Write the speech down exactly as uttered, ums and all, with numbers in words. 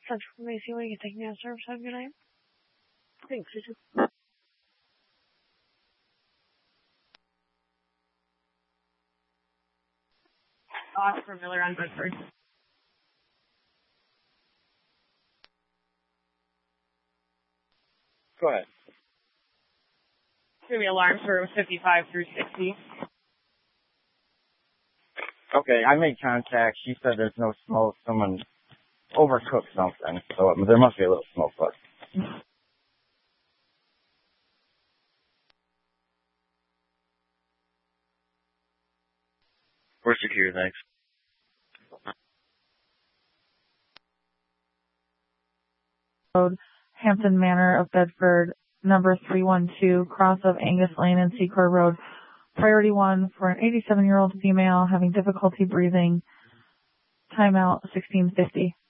Central from A C O, you can take me out of service. Have a good night. Thanks, you too. Oscar Miller on Bedford. Go ahead. It's going to be alarm for fifty-five through sixty. Okay, I made contact. She said there's no smoke. Someone overcooked something, so there must be a little smoke, but... We're secure, thanks. Road, Hampton Manor of Bedford, number three one two, cross of Angus Lane and Secor Road. Priority one for an eighty-seven-year-old female having difficulty breathing. Timeout sixteen fifty.